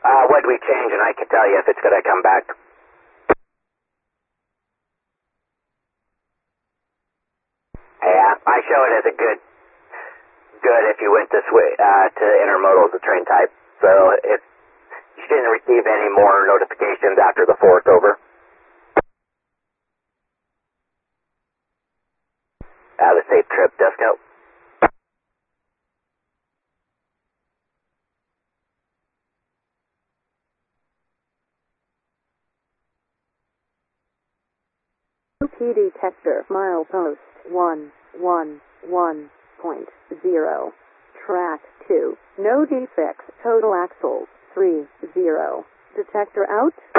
What did we change? And I can tell you if it's going to come back. Yeah, I show it as a good if you went this way to intermodal as a train type. So if you didn't receive any more notifications after the 4th, over. Have a safe trip, Desco. UP detector milepost 111.0. Track 2. No defects. Total axles 30. Detector out.